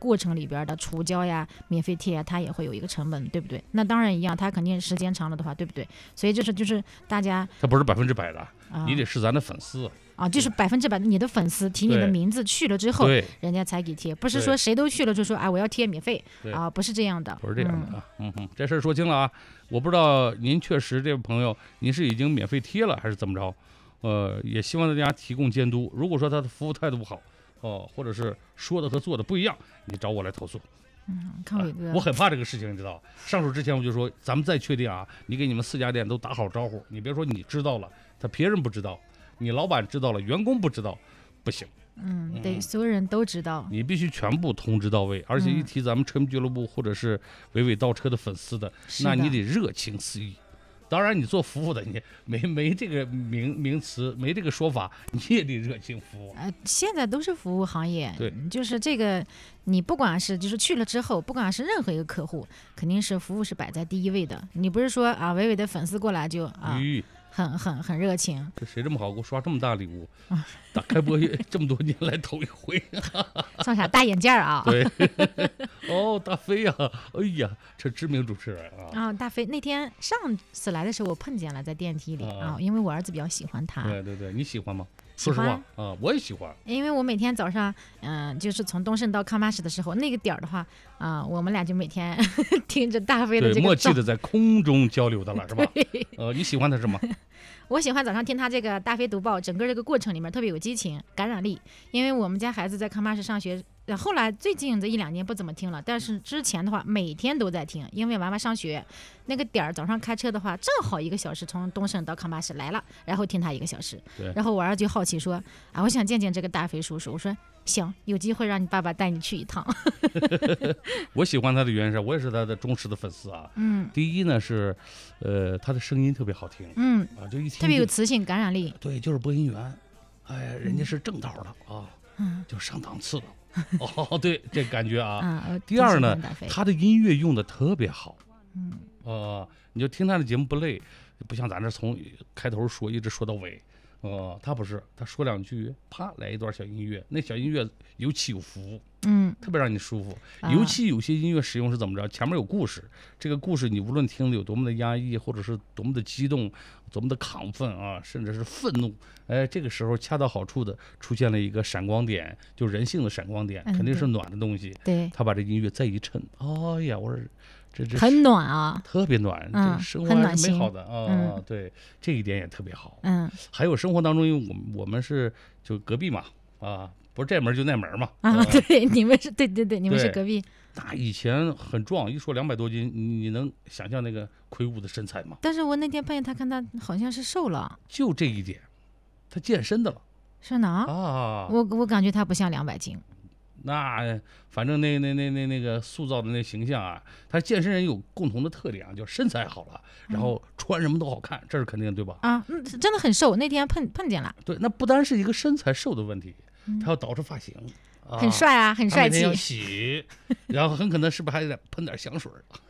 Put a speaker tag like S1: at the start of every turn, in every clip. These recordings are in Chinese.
S1: 过程里边的除胶呀、免费贴呀，它也会有一个成本，对不对？那当然一样，它肯定时间长了的话，对不对？所以就是大家，
S2: 它不是100%的，你得是咱的粉丝
S1: 啊，就是100%你的粉丝提你的名字去了之后，人家才给贴，不是说谁都去了就说啊我要贴免费啊，不是这样的，
S2: 不是这样的啊。这事儿说清了啊，我不知道您确实这位朋友您是已经免费贴了还是怎么着？也希望大家提供监督。如果说他的服务态度不好，或者是说的和做的不一样，你找我来投诉。
S1: 看伟哥，
S2: 我很怕这个事情，你知道。上手之前我就说，咱们再确定啊，你给你们4家店都打好招呼，你别说你知道了，他别人不知道，你老板知道了，员工不知道，不行。
S1: 对，所有人都知道，
S2: 你必须全部通知到位，而且一提咱们车迷俱乐部或者是娓娓道车的粉丝的，那你得热情四溢。当然，你做服务的，你没这个名词，没这个说法，你也得热情服务。
S1: 现在都是服务行业，
S2: 对，
S1: 就是这个，你不管是就是去了之后，不管是任何一个客户，肯定是服务是摆在第一位的。你不是说啊，娓娓的粉丝过来就啊。很热情。
S2: 这谁这么好给我刷这么大礼物？打开播这么多年来头一回。
S1: 送啥大眼镜啊？
S2: 对。大飞呀，哎呀，这知名主持人啊。
S1: 大飞那天上次来的时候我碰见了，在电梯里因为我儿子比较喜欢他。
S2: 对，你喜欢吗？
S1: 喜欢
S2: 说实话我也喜欢，
S1: 因为我每天早上，就是从东胜到康巴什的时候，那个点儿的话，我们俩就每天听着大飞的这个
S2: 默契的在空中交流的了，是吧？你喜欢他什么？
S1: 我喜欢早上听他这个大飞读报，整个这个过程里面特别有激情、感染力。因为我们家孩子在康巴什上学，后来最近这1-2年不怎么听了，但是之前的话每天都在听，因为娃娃上学那个点儿，早上开车的话正好1个小时，从东胜到康巴什来了，然后听他1个小时。然后我儿子就好奇说我想见见这个大飞叔叔。我说行，有机会让你爸爸带你去一趟。
S2: 我喜欢他的原因是我也是他的忠实的粉丝啊。第一呢是他的声音特别好听。就一听
S1: 特别有磁性感染力。
S2: 对，就是播音员，人家是正道的就上档次的。对，这感觉第二呢，他的音乐用的特别好。你就听他的节目不累，不像咱这从开头说一直说到尾。他不是，他说2句，啪来一段小音乐，那小音乐有起有伏，特别让你舒服。尤其有些音乐使用是怎么着？前面有故事，这个故事你无论听的有多么的压抑，或者是多么的激动，多么的亢奋甚至是愤怒，这个时候恰到好处的出现了一个闪光点，就人性的闪光点，肯定是暖的东西。
S1: 对，
S2: 他把这音乐再一衬，哎呀，我说这
S1: 很暖啊，
S2: 特别暖，这生活还是美好的对，这一点也特别好。还有生活当中，因为我们是就隔壁嘛不是这门就那门嘛
S1: 对，你们是对，你们是隔壁。
S2: 那以前很壮，一说200多斤，你能想象那个魁梧的身材吗？
S1: 但是我那天碰见他，看他好像是瘦了，
S2: 就这一点，他健身的了。
S1: 是哪我感觉他不像200斤。
S2: 那反正那个塑造的那形象他健身人有共同的特点就身材好了，然后穿什么都好看，这是肯定对吧？
S1: 真的很瘦，那天碰见了。
S2: 对，那不单是一个身材瘦的问题，他要捯饬发型，
S1: 很帅很帅气。
S2: 要洗，然后很可能是不是还得喷点香水？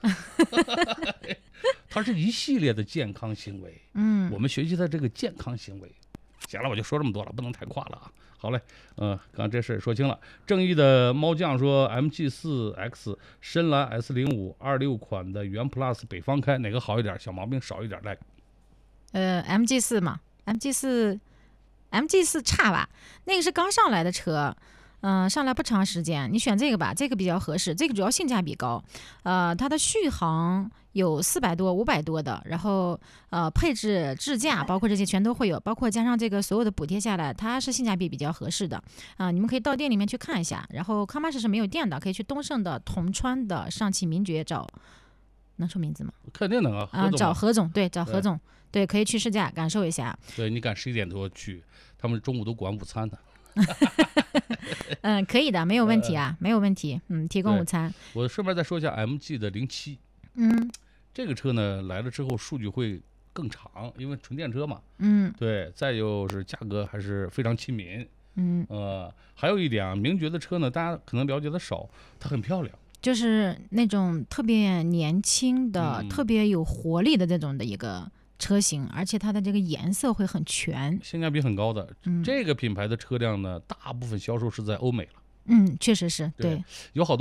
S2: 它是一系列的健康行为。我们学习的这个健康行为。行了，我就说这么多了，不能太夸了好嘞，刚刚这事也说清了。正义的猫酱说 MG4X 深蓝 S05 26款的原 Plus 北方开哪个好一点，小毛病少一点来
S1: ？MG4 嘛，MG4差吧，那个是刚上来的车。上来不长时间，你选这个吧，这个比较合适，这个主要性价比高，它的续航有400多、500多的，然后配置、智驾，包括这些全都会有，包括加上这个所有的补贴下来，它是性价比比较合适的你们可以到店里面去看一下。然后康巴什是没有店的，可以去东胜的、铜川的、上汽名爵找，能说名字吗？
S2: 肯定能
S1: 找何总，对，找何总，对，可以去试驾感受一下。
S2: 对，你赶11点多去，他们中午都管午餐的。
S1: 可以的，没有问题没有问题。提供午餐。
S2: 我顺便再说一下 MG 的07。这个车呢来了之后数据会更长，因为纯电车嘛。对，再有是价格还是非常亲民。还有一点名爵的车呢，大家可能了解的少，它很漂亮，
S1: 就是那种特别年轻的、特别有活力的这种的一个车型，而且它的这个颜色会很全，
S2: 性价比很高的。这个品牌的车辆呢，大部分销售是在欧美了。
S1: 确实是对，
S2: 有好多。